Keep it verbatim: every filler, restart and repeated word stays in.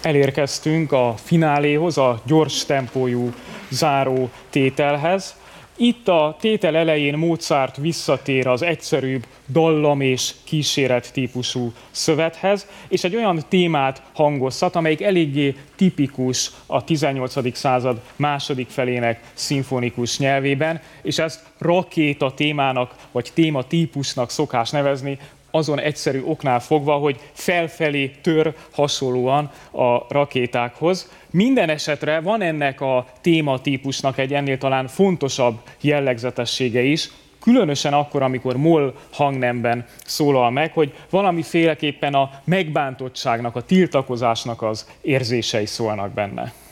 Elérkeztünk a fináléhoz, a gyors tempójú záró tételhez. Itt a tétel elején Mozart visszatér az egyszerűbb dallam és kíséret típusú szövethez, és egy olyan témát hangoztat, amelyik eléggé tipikus a tizennyolcadik század második felének szimfonikus nyelvében, és ezt rakéta témának vagy téma típusnak szokás nevezni, azon egyszerű oknál fogva, hogy felfelé tör hasonlóan a rakétákhoz. Minden esetre van ennek a tématípusnak egy ennél talán fontosabb jellegzetessége is, különösen akkor, amikor moll hangnemben szólal meg, hogy valamiféleképpen a megbántottságnak, a tiltakozásnak az érzései szólnak benne.